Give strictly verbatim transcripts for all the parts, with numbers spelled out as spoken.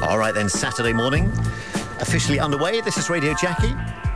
All right then, Saturday morning, officially underway. This is Radio Jackie.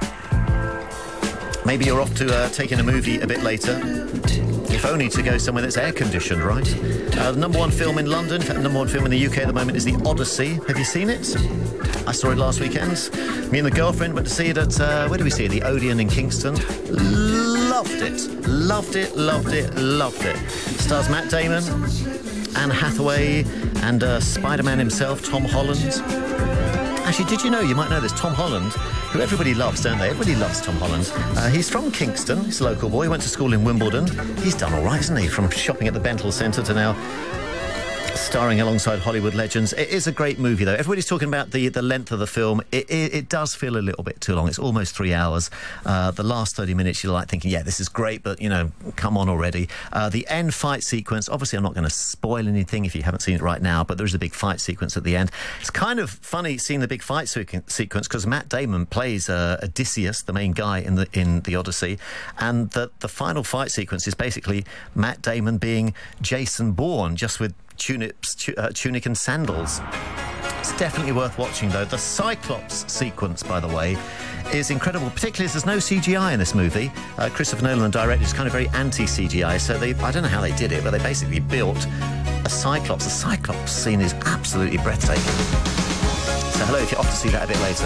Maybe you're off to uh, taking a movie a bit later. If only to go somewhere that's air-conditioned, right? Uh, the number one film in London, in fact, the number one film in the U K at the moment is The Odyssey. Have you seen it? I saw it last weekend. Me and the girlfriend went to see it at, uh, where do we see it? The Odeon in Kingston. Loved it. Loved it, loved it, loved it. Stars Matt Damon, Anne Hathaway, and uh, Spider-Man himself, Tom Holland. Actually, did you know, you might know this, Tom Holland, who everybody loves, don't they? Everybody loves Tom Holland. Uh, he's from Kingston. He's a local boy. He went to school in Wimbledon. He's done all right, hasn't he? From shopping at the Bentle Centre to now starring alongside Hollywood legends. It is a great movie, though. Everybody's talking about the, the length of the film. It, it, it does feel a little bit too long. It's almost three hours. Uh, the last thirty minutes, you're like thinking, yeah, this is great, but, you know, come on already. Uh, the end fight sequence, obviously I'm not going to spoil anything if you haven't seen it right now, but there is a big fight sequence at the end. It's kind of funny seeing the big fight sequ- sequence because Matt Damon plays uh, Odysseus, the main guy in the in the Odyssey, and the, the final fight sequence is basically Matt Damon being Jason Bourne, just with tunics, tu- uh, tunic and sandals. It's definitely worth watching, though. The Cyclops sequence, by the way, is incredible, particularly as there's no C G I in this movie. Uh, Christopher Nolan, the director, is kind of very anti-C G I, so they, I don't know how they did it, but they basically built a Cyclops. The Cyclops scene is absolutely breathtaking. So hello, if you're off to see that a bit later.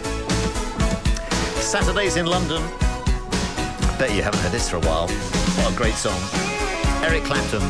Saturdays in London. I bet you haven't heard this for a while. What a great song. Eric Clapton.